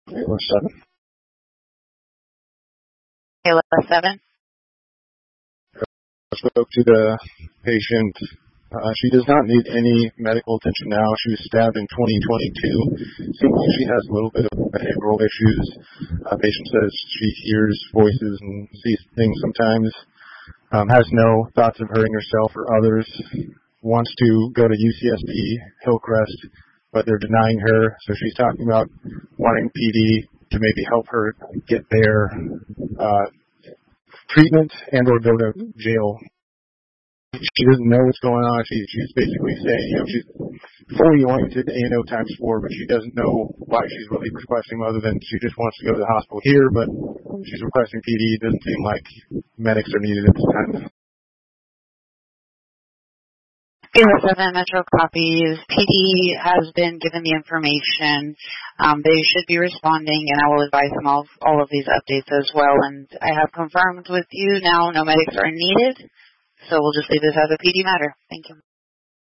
Ayla 7. Ayla 7. I spoke to the patient. She does not need any medical attention now. She was stabbed in 2022. Seems like she has a little bit of behavioral issues. Patient says she hears voices and sees things sometimes. Has no thoughts of hurting herself or others. Wants to go to UCSP Hillcrest, but they're denying her. So she's talking about wanting PD to maybe help her get their treatment and or go to jail. She doesn't know what's going on. She's basically saying, she's fully oriented to ANO times 4, but she doesn't know why she's really requesting other than she just wants to go to the hospital here, but she's requesting PD. It doesn't seem like medics are needed at this time. Ayla 7 Metro copies. PD has been given the information. They should be responding, and I will advise them all of these updates as well. And I have confirmed with you now no medics are needed. So we'll just leave this as a PD matter. Thank you.